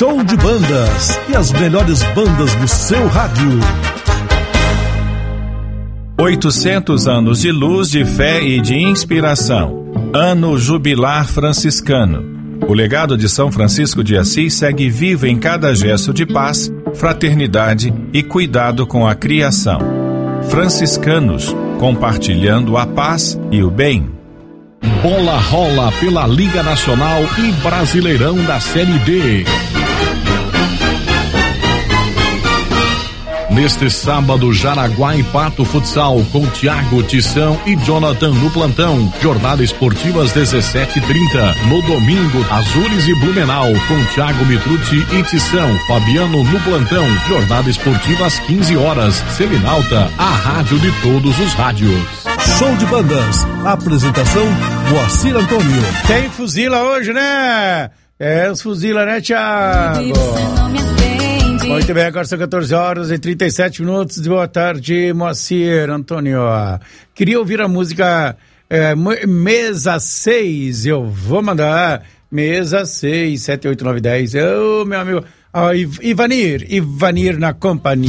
show de bandas e as melhores bandas do seu rádio. 800 anos de luz, de fé e de inspiração. Ano Jubilar Franciscano. O legado de São Francisco de Assis segue vivo em cada gesto de paz, fraternidade e cuidado com a criação. Franciscanos, compartilhando a paz e o bem. Bola rola pela Liga Nacional e Brasileirão da Série D. Neste sábado, Jaraguá e Pato Futsal com Thiago, Tição e Jonathan no plantão. Jornada esportiva às 17h30. No domingo, Azures e Blumenau com Thiago Mitrucci e Tição. Fabiano no plantão. Jornada esportiva às 15 horas. Selinalta, a rádio de todos os rádios. Show de bandas. Apresentação Moacir Antônio. Tem fuzila hoje, né? Os fuzila, né, Thiago? Muito bem, agora são 14 horas e 37 minutos. Boa tarde, Moacir Antônio. Queria ouvir a música Mesa 6. Eu vou mandar Mesa 6, 7, 8, 9, 10. Meu amigo Ivanir na companhia.